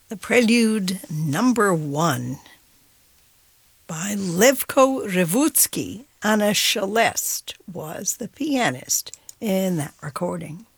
The Prelude Number 1 by Levko Revutsky. Anna Shelest was the pianist in that recording.